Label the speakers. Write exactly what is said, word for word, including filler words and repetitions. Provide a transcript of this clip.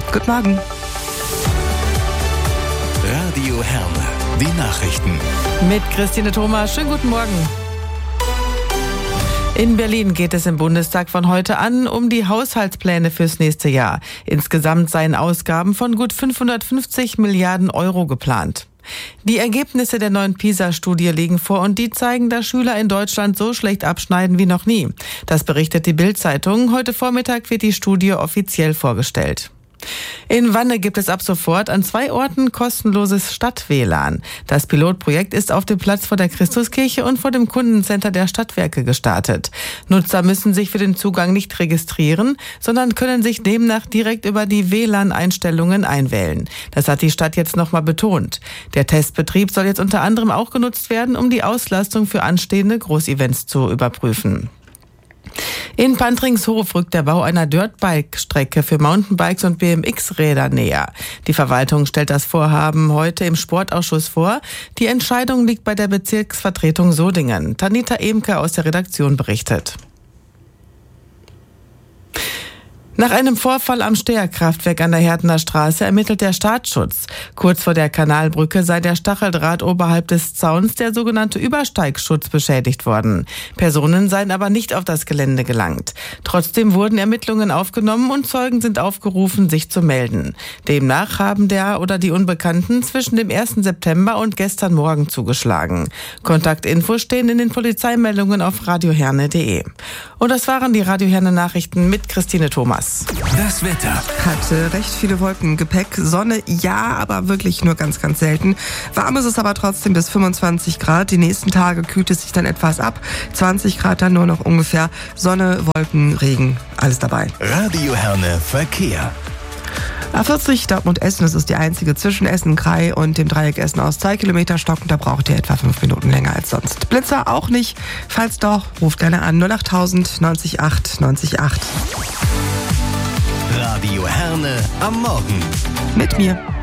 Speaker 1: Guten Morgen.
Speaker 2: Radio Herne, die Nachrichten.
Speaker 3: Mit Christine Thomas. Schönen guten Morgen. In Berlin geht es im Bundestag von heute an um die Haushaltspläne fürs nächste Jahr. Insgesamt seien Ausgaben von gut fünfhundertfünfzig Milliarden Euro geplant. Die Ergebnisse der neuen PISA-Studie liegen vor und die zeigen, dass Schüler in Deutschland so schlecht abschneiden wie noch nie. Das berichtet die Bild-Zeitung. Heute Vormittag wird die Studie offiziell vorgestellt. In Wanne gibt es ab sofort an zwei Orten kostenloses Stadt-W L A N. Das Pilotprojekt ist auf dem Platz vor der Christuskirche und vor dem Kundencenter der Stadtwerke gestartet. Nutzer müssen sich für den Zugang nicht registrieren, sondern können sich demnach direkt über die W L A N-Einstellungen einwählen. Das hat die Stadt jetzt nochmal betont. Der Testbetrieb soll jetzt unter anderem auch genutzt werden, um die Auslastung für anstehende Großevents zu überprüfen. In Pantringshof rückt der Bau einer Dirtbike-Strecke für Mountainbikes und B M X-Räder näher. Die Verwaltung stellt das Vorhaben heute im Sportausschuss vor. Die Entscheidung liegt bei der Bezirksvertretung Sodingen. Tanita Emke aus der Redaktion berichtet. Nach einem Vorfall am Steherkraftwerk an der Hertener Straße ermittelt der Staatsschutz. Kurz vor der Kanalbrücke sei der Stacheldraht oberhalb des Zauns, der sogenannte Übersteigschutz, beschädigt worden. Personen seien aber nicht auf das Gelände gelangt. Trotzdem wurden Ermittlungen aufgenommen und Zeugen sind aufgerufen, sich zu melden. Demnach haben der oder die Unbekannten zwischen dem ersten September und gestern Morgen zugeschlagen. Kontaktinfos stehen in den Polizeimeldungen auf radio herne punkt de. Und das waren die Radio Herne Nachrichten mit Christine Thomas.
Speaker 2: Das Wetter.
Speaker 1: Hat äh, recht viele Wolken, Gepäck, Sonne, ja, aber wirklich nur ganz, ganz selten. Warm ist es aber trotzdem bis fünfundzwanzig Grad. Die nächsten Tage kühlt es sich dann etwas ab. zwanzig Grad dann nur noch ungefähr. Sonne, Wolken, Regen, alles dabei.
Speaker 2: Radio Herne Verkehr.
Speaker 1: A vierzig Dortmund-Essen, das ist die einzige zwischen Essen, Krai und dem Dreieck Essen aus zwei Kilometer Stocken. Da braucht ihr etwa fünf Minuten länger als sonst. Blitzer auch nicht. Falls doch, ruft gerne an null achttausend neunzig acht neunzig acht.
Speaker 2: Radio Herne am Morgen.
Speaker 1: Mit mir.